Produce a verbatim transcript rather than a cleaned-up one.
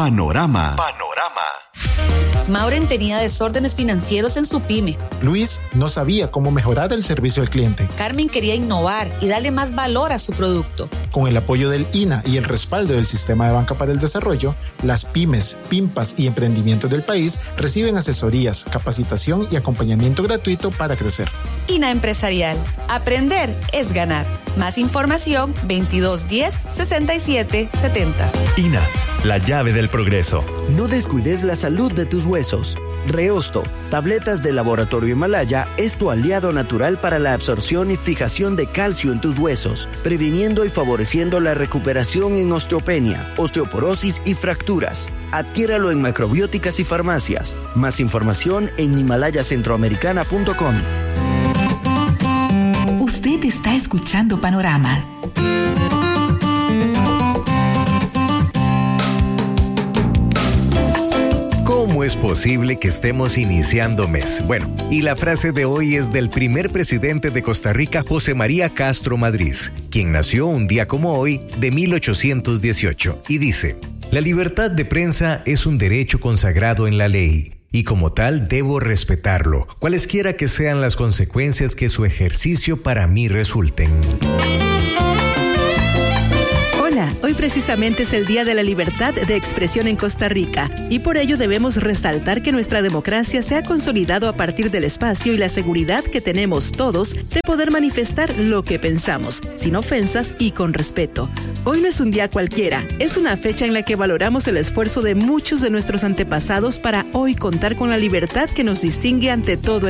Panorama. Panorama. Maureen tenía desórdenes financieros en su pyme. Luis no sabía cómo mejorar el servicio al cliente. Carmen quería innovar y darle más valor a su producto. Con el apoyo del I N A y el respaldo del Sistema de Banca para el Desarrollo, las pymes, pimpas y emprendimientos del país reciben asesorías, capacitación y acompañamiento gratuito para crecer. I N A Empresarial. Aprender es ganar. Más información veintidós diez sesenta y siete setenta. I N A, la llave del progreso. No descuides la salud de tus huesos. Reosto, tabletas de Laboratorio Himalaya, es tu aliado natural para la absorción y fijación de calcio en tus huesos, previniendo y favoreciendo la recuperación en osteopenia, osteoporosis y fracturas. Adquiéralo en macrobióticas y farmacias. Más información en himalaya centroamericana punto com. Usted está escuchando Panorama. ¿Cómo es posible que estemos iniciando mes? Bueno, y la frase de hoy es del primer presidente de Costa Rica, José María Castro Madrid, quien nació un día como hoy de mil ochocientos dieciocho, y dice: la libertad de prensa es un derecho consagrado en la ley, y como tal debo respetarlo, cualesquiera que sean las consecuencias que su ejercicio para mí resulten. Hola, hoy precisamente es el Día de la Libertad de Expresión en Costa Rica y por ello debemos resaltar que nuestra democracia se ha consolidado a partir del espacio y la seguridad que tenemos todos de poder manifestar lo que pensamos, sin ofensas y con respeto. Hoy no es un día cualquiera, es una fecha en la que valoramos el esfuerzo de muchos de nuestros antepasados para hoy contar con la libertad que nos distingue ante todo el